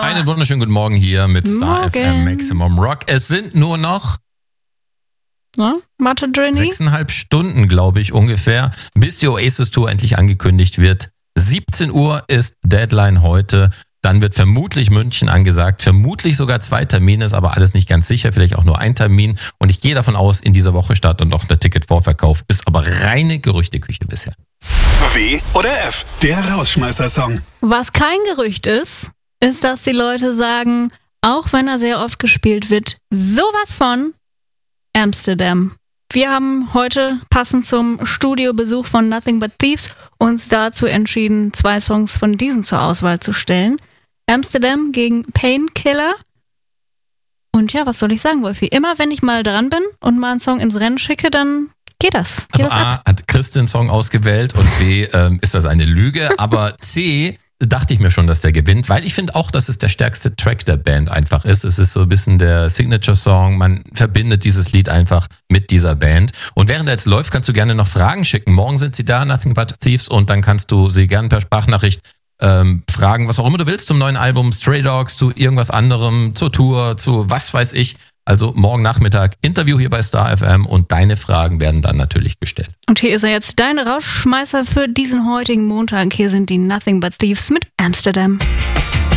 Einen wunderschönen guten Morgen hier mit Star FM Maximum Rock. Es sind nur noch Mathe-Journey? 6,5 Stunden, glaube ich, ungefähr, bis die Oasis-Tour endlich angekündigt wird. 17 Uhr ist Deadline heute. Dann wird vermutlich München angesagt, vermutlich sogar 2 Termine, ist aber alles nicht ganz sicher, vielleicht auch nur ein Termin. Und ich gehe davon aus, in dieser Woche startet noch der Ticketvorverkauf, ist aber reine Gerüchteküche bisher. W oder F, der Rausschmeißer-Song. Was kein Gerücht ist, dass die Leute sagen, auch wenn er sehr oft gespielt wird, sowas von Amsterdam. Wir haben heute, passend zum Studiobesuch von Nothing But Thieves, uns dazu entschieden, 2 Songs von diesen zur Auswahl zu stellen. Amsterdam gegen Painkiller. Und ja, was soll ich sagen, Wolfi? Immer wenn ich mal dran bin und mal einen Song ins Rennen schicke, dann geht das. Also A, hat Chris den Song ausgewählt und B, ist das eine Lüge. Aber C, dachte ich mir schon, dass der gewinnt, weil ich finde auch, dass es der stärkste Track der Band einfach ist. Es ist so ein bisschen der Signature-Song. Man verbindet dieses Lied einfach mit dieser Band. Und während er jetzt läuft, kannst du gerne noch Fragen schicken. Morgen sind sie da, Nothing But Thieves, und dann kannst du sie gerne per Sprachnachricht fragen, was auch immer du willst zum neuen Album, Stray Dogs, zu irgendwas anderem, zur Tour, zu was weiß ich. Also morgen Nachmittag Interview hier bei Star FM und deine Fragen werden dann natürlich gestellt. Und hier ist er jetzt, dein Rausschmeißer für diesen heutigen Montag. Hier sind die Nothing But Thieves mit Amsterdam.